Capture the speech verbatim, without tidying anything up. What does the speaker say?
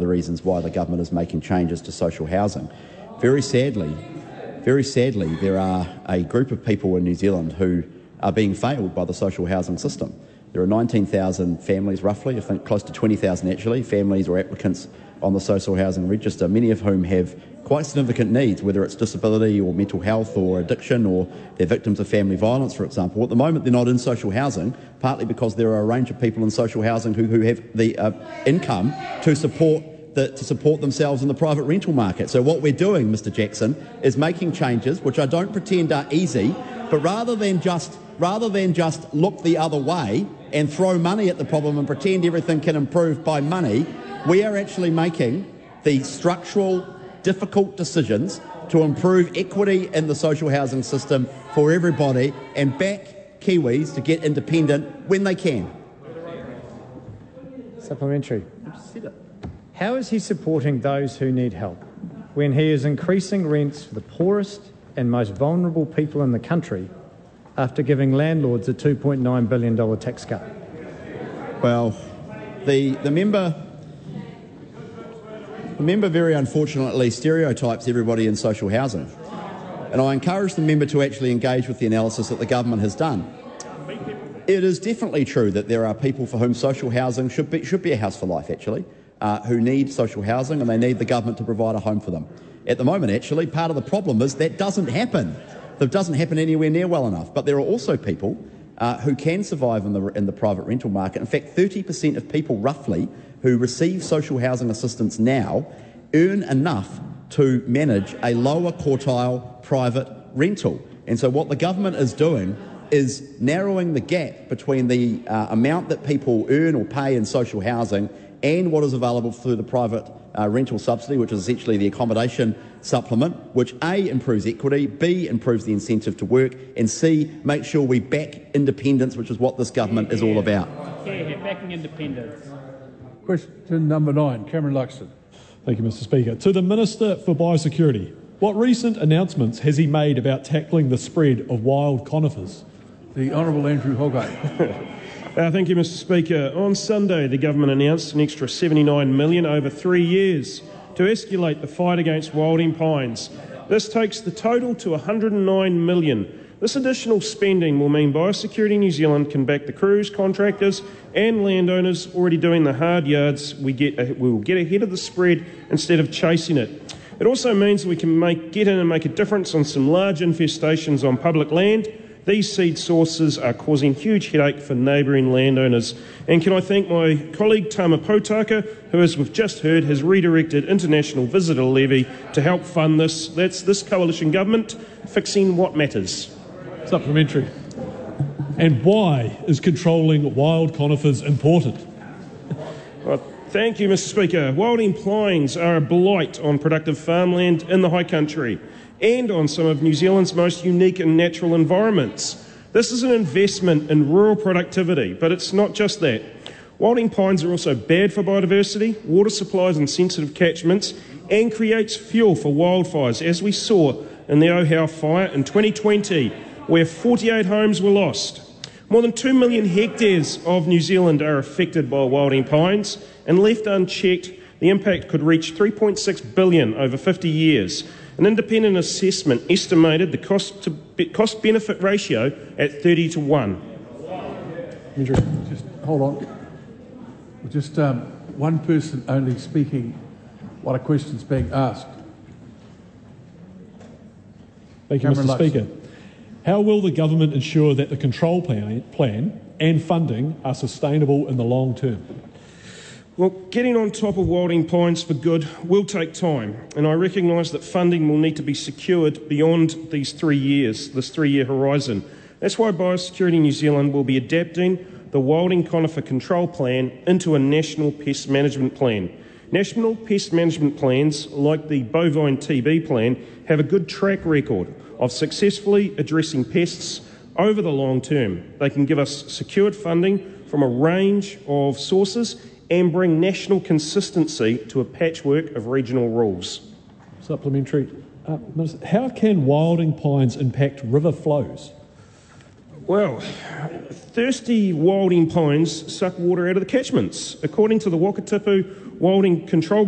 of the reasons why the government is making changes to social housing. Very sadly, very sadly, there are a group of people in New Zealand who are being failed by the social housing system. There are nineteen thousand families, roughly, I think close to twenty thousand actually, families or applicants on the social housing register, many of whom have quite significant needs, whether it's disability or mental health or addiction, or they're victims of family violence, for example. At the moment, they're not in social housing, partly because there are a range of people in social housing who, who have the uh, income to support The, to support themselves in the private rental market. So what we're doing, Mr Jackson, is making changes which I don't pretend are easy, but rather than just rather than just look the other way and throw money at the problem and pretend everything can improve by money, we are actually making the structural, difficult decisions to improve equity in the social housing system for everybody and back Kiwis to get independent when they can. Supplementary. How is he supporting those who need help when he is increasing rents for the poorest and most vulnerable people in the country after giving landlords a two point nine billion dollars tax cut? Well, the, the member the member very unfortunately stereotypes everybody in social housing, and I encourage the member to actually engage with the analysis that the government has done. It is definitely true that there are people for whom social housing should be, should be a house for life, actually. Uh, who need social housing and they need the government to provide a home for them. At the moment, actually, part of the problem is that doesn't happen. That doesn't happen anywhere near well enough. But there are also people uh, who can survive in the, in the private rental market. In fact, thirty percent of people, roughly, who receive social housing assistance now earn enough to manage a lower quartile private rental. And so what the government is doing is narrowing the gap between the uh, amount that people earn or pay in social housing and what is available through the private uh, rental subsidy, which is essentially the accommodation supplement, which A, improves equity, B, improves the incentive to work, and C, makes sure we back independence, which is what this government yeah, is all about. Yeah, yeah, backing independence. Question number nine, Cameron Luxon. Thank you, Mr Speaker. To the Minister for Biosecurity, what recent announcements has he made about tackling the spread of wild conifers? The Honourable Andrew Holgate. Uh, thank you, Mr Speaker. On Sunday, the government announced an extra seventy-nine million dollars over three years to escalate the fight against wilding pines. This takes the total to one hundred nine million dollars. This additional spending will mean Biosecurity New Zealand can back the crews, contractors and landowners already doing the hard yards. We, get, we will get ahead of the spread instead of chasing it. It also means that we can make, get in and make a difference on some large infestations on public land. These seed sources are causing huge headache for neighbouring landowners. And can I thank my colleague Tama Potaka, who, as we've just heard, has redirected international visitor levy to help fund this. That's this coalition government fixing what matters. Supplementary. And why is controlling wild conifers important? Well, thank you, Mr Speaker. Wilding pines are a blight on productive farmland in the high country and on some of New Zealand's most unique and natural environments. This is an investment in rural productivity, but it's not just that. Wilding pines are also bad for biodiversity, water supplies and sensitive catchments, and creates fuel for wildfires, as we saw in the Ohau fire in twenty twenty, where forty-eight homes were lost. More than two million hectares of New Zealand are affected by wilding pines, and left unchecked, the impact could reach three point six billion dollars over fifty years. An independent assessment estimated the cost to cost benefit ratio at thirty to one. Just hold on. Just um, one person only speaking while a question's being asked. Thank you, Cameron Mr Speaker. How will the government ensure that the control plan, plan and funding are sustainable in the long term? Well, getting on top of wilding pines for good will take time, and I recognise that funding will need to be secured beyond these three years, this three-year horizon. That's why Biosecurity New Zealand will be adapting the Wilding Conifer Control Plan into a national pest management plan. National pest management plans, like the bovine T B plan, have a good track record of successfully addressing pests over the long term. They can give us secured funding from a range of sources and bring national consistency to a patchwork of regional rules. Supplementary. Uh, Minister, how can wilding pines impact river flows? Well, thirsty wilding pines suck water out of the catchments. According to the Wakatipu Wilding Control